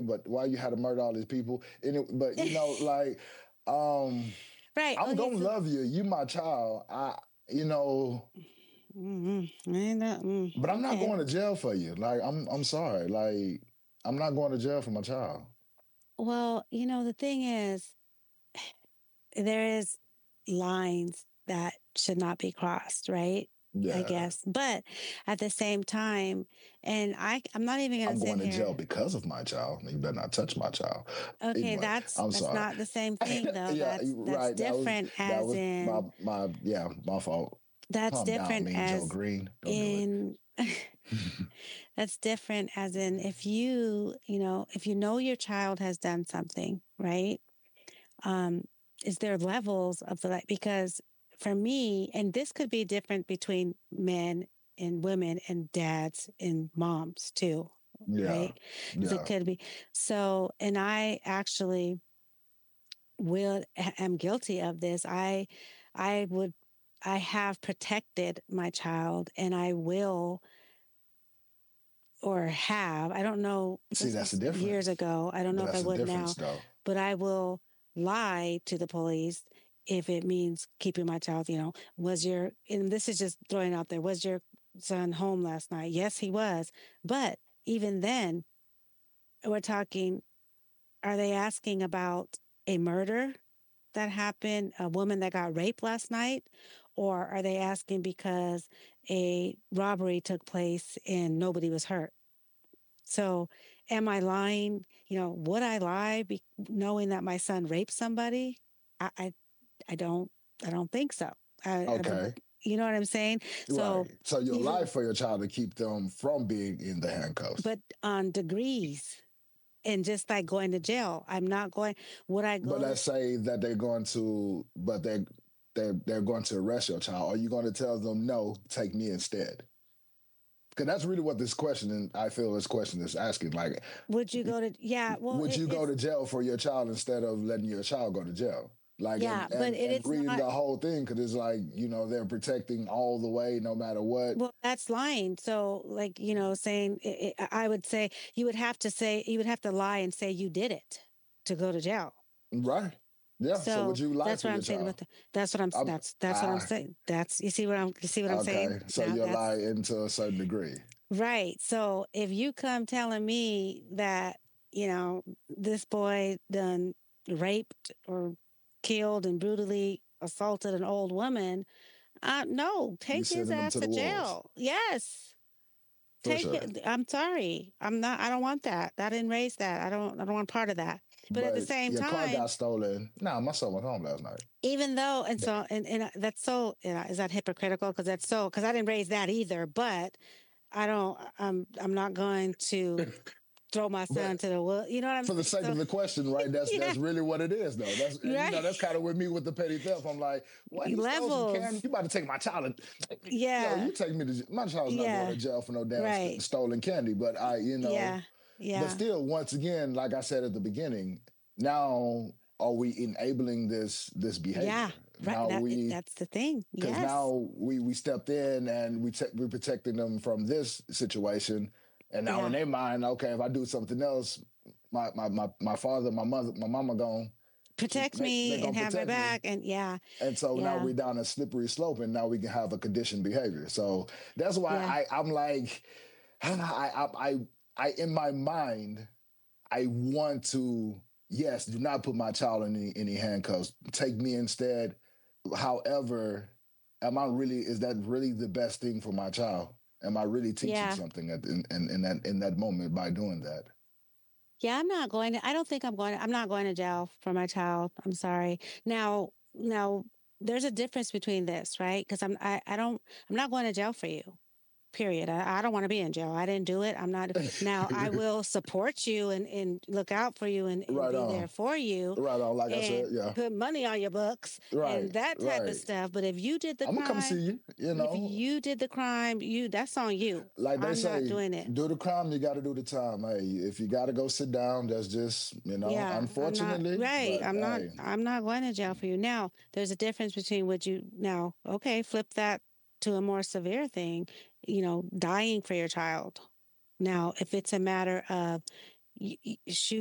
but why you had to murder all these people? But like, um, Right. I'm Okay. gonna So, love you. You my child. You know, but I'm not okay. going to jail for you. Like, I'm sorry. Like, I'm not going to jail for my child. Well, the thing is, there is lines that should not be crossed, right? I Yeah, guess. But at the same time, and I'm not even going to I'm sit going to jail here. because of my child. You better not touch my child. Okay, Anyway, I'm that's sorry. not the same thing though. Yeah, That's right. different That as was in my fault. that's Calm down, different Mean Joe as Green. Don't do it. in that's different as in if you know your child has done something, right? Um, is there levels of the like because for me, and this could be different between men and women and dads and moms too, Yeah, right? Because it yeah. could be so, and I actually will am guilty of this. I would I have protected my child and I will or have, I don't know, See, this that's the was years difference. ago. I don't know But if I that's the would difference, now, though. but I will lie to the police if it means keeping my child, and this is just throwing out there, was your son home last night? Yes, he was. But even then, we're talking, are they asking about a murder that happened, a woman that got raped last night? Or are they asking because a robbery took place and nobody was hurt? So, am I lying? Would I lie knowing that my son raped somebody? I, I, I don't, I don't think so. I would, Okay, you know what I'm saying? So, right. So you'll lie even, for your child to keep them from being in the handcuffs. but on degrees and just like going to jail, I'm not going, would I But go to, let's say that they're going to, but they're going to arrest your child. Are you going to tell them no? Take me instead. Because that's really what this question, and I feel this question is asking. Like, would you go to, yeah, well, would you go to jail for your child instead of letting your child go to jail? Like, yeah, but and it's reading not, the whole thing because it's like they're protecting all the way, no matter what. well, that's lying. So, like, saying, I would say, you would have to lie and say you did it to go to jail. Right? Yeah. So would So you lie that's for what I'm your saying about child? the, that's what I'm I'm, that's what I'm ah, saying. You see what I'm saying? okay. So Now you lie that's into a certain degree. right. So if you come telling me that, this boy done raped or killed and brutally assaulted an old woman, no, You're take his sending them ass to to the wolves jail. Yes. for Take sure. it. I'm sorry. I don't want that. I didn't raise that. I don't want part of that. But at the But same your car time, got stolen. Nah, my son went home last night. even though and that's so is that hypocritical because I didn't raise that either, but I don't I'm not going to throw my son But to the wood, you know what I'm for the saying? sake So of the question, right? That's yeah, that's really what it is, though. That's and right. that's kind of with me with the petty theft. I'm like, what? He stole some candy. Levels. You about to take my child? Yeah, You take me to my child's not going to yeah, jail for no damn right, stolen candy. But yeah, but yeah, still, once again, like I said at the beginning, now are we enabling this yeah, behavior? right, Now we that's the thing. because Yes. now we stepped in and we're protecting them from this situation, and now in Yeah, their mind, okay, if I do something else, my father, my mother, my mama gone, protect they're me and gonna have my protect me, back, and yeah, and so now yeah, we're down a slippery slope, and now we can have a conditioned behavior. So that's why yeah, I'm like, I in my mind, I want to. Yes, do not put my child in any handcuffs. Take me instead. However, is that really the best thing for my child? Am I really teaching yeah. something in that moment by doing that? Yeah, I don't think I'm not going to jail for my child. I'm sorry. Now, there's a difference between this, right? Because I'm not going to jail for you. Period. I don't want to be in jail. I didn't do it. I'm not. Now, I will support you and look out for you and Right be there on, for you right on. Like I said, and yeah, put money on your books and right, that type of right. stuff. But if you did the I'm gonna come see crime, you. if you did the crime, that's on you. Like they I'm not say, doing it. do the crime, you got to do the time. Hey, if you got to go sit down, that's just Yeah, I'm not unfortunately. right. But hey, I'm not going to jail for you. Now, there's a difference between what you now, okay, flip that to a more severe thing, dying for your child. Now, if it's a matter of shoot